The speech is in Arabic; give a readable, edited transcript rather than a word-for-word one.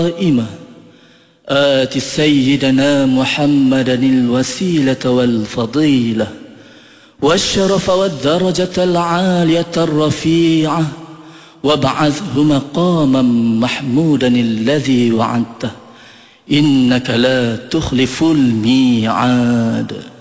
قائمة آت سيدنا محمدا الوسيلة والفضيلة والشرف والدرجة العالية الرفيعة وابعثه مقاما محمودا الذي وعدته إنك لا تخلف الميعاد.